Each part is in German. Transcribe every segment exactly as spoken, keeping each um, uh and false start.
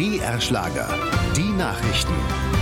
B R-Schlager. Die Nachrichten.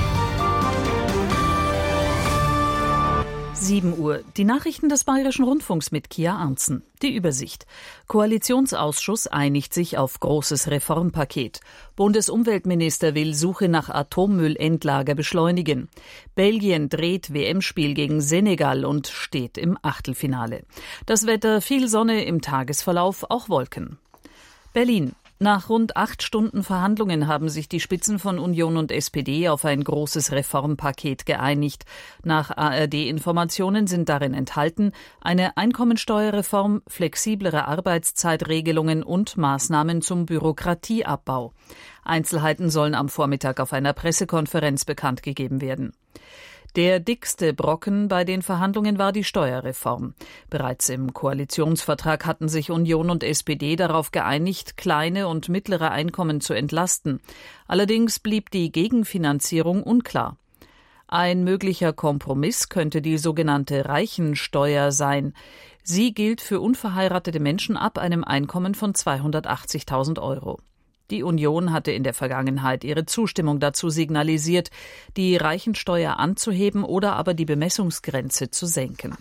sieben Uhr. Die Nachrichten des Bayerischen Rundfunks mit Kia Arntzen. Die Übersicht. Koalitionsausschuss einigt sich auf großes Reformpaket. Bundesumweltminister will Suche nach Atommüllendlager beschleunigen. Belgien dreht W M-Spiel gegen Senegal und steht im Achtelfinale. Das Wetter: viel Sonne, im Tagesverlauf auch Wolken. Berlin. Nach rund acht Stunden Verhandlungen haben sich die Spitzen von Union und S P D auf ein großes Reformpaket geeinigt. Nach A R D-Informationen sind darin enthalten eine Einkommensteuerreform, flexiblere Arbeitszeitregelungen und Maßnahmen zum Bürokratieabbau. Einzelheiten sollen am Vormittag auf einer Pressekonferenz bekannt gegeben werden. Der dickste Brocken bei den Verhandlungen war die Steuerreform. Bereits im Koalitionsvertrag hatten sich Union und S P D darauf geeinigt, kleine und mittlere Einkommen zu entlasten. Allerdings blieb die Gegenfinanzierung unklar. Ein möglicher Kompromiss könnte die sogenannte Reichensteuer sein. Sie gilt für unverheiratete Menschen ab einem Einkommen von zweihundertachtzigtausend Euro. Die Union hatte in der Vergangenheit ihre Zustimmung dazu signalisiert, die Reichensteuer anzuheben oder aber die Bemessungsgrenze zu senken.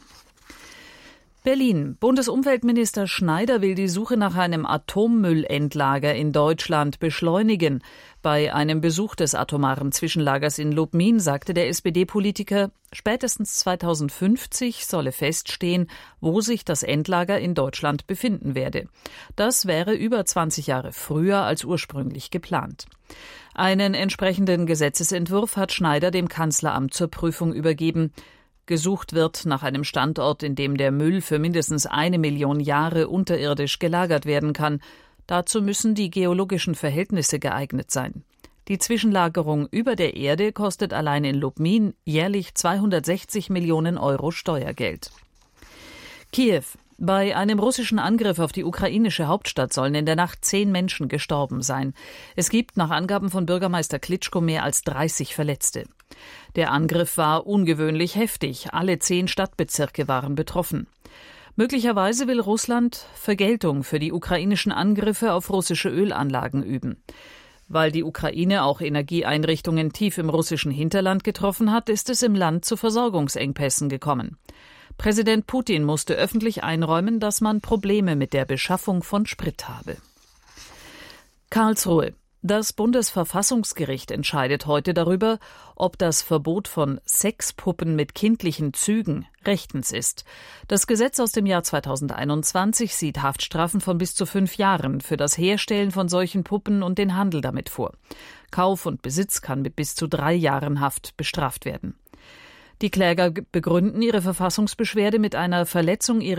Berlin. Bundesumweltminister Schneider will die Suche nach einem Atommüllendlager in Deutschland beschleunigen. Bei einem Besuch des atomaren Zwischenlagers in Lubmin sagte der S P D-Politiker, spätestens zweitausendfünfzig solle feststehen, wo sich das Endlager in Deutschland befinden werde. Das wäre über zwanzig Jahre früher als ursprünglich geplant. Einen entsprechenden Gesetzesentwurf hat Schneider dem Kanzleramt zur Prüfung übergeben. Gesucht wird nach einem Standort, in dem der Müll für mindestens eine Million Jahre unterirdisch gelagert werden kann. Dazu müssen die geologischen Verhältnisse geeignet sein. Die Zwischenlagerung über der Erde kostet allein in Lubmin jährlich zweihundertsechzig Millionen Euro Steuergeld. Kiew. Bei einem russischen Angriff auf die ukrainische Hauptstadt sollen in der Nacht zehn Menschen gestorben sein. Es gibt nach Angaben von Bürgermeister Klitschko mehr als dreißig Verletzte. Der Angriff war ungewöhnlich heftig. Alle zehn Stadtbezirke waren betroffen. Möglicherweise will Russland Vergeltung für die ukrainischen Angriffe auf russische Ölanlagen üben. Weil die Ukraine auch Energieeinrichtungen tief im russischen Hinterland getroffen hat, ist es im Land zu Versorgungsengpässen gekommen. Präsident Putin musste öffentlich einräumen, dass man Probleme mit der Beschaffung von Sprit habe. Karlsruhe. Das Bundesverfassungsgericht entscheidet heute darüber, ob das Verbot von Sexpuppen mit kindlichen Zügen rechtens ist. Das Gesetz aus dem Jahr zweitausendeinundzwanzig sieht Haftstrafen von bis zu fünf Jahren für das Herstellen von solchen Puppen und den Handel damit vor. Kauf und Besitz kann mit bis zu drei Jahren Haft bestraft werden. Die Kläger begründen ihre Verfassungsbeschwerde mit einer Verletzung ihres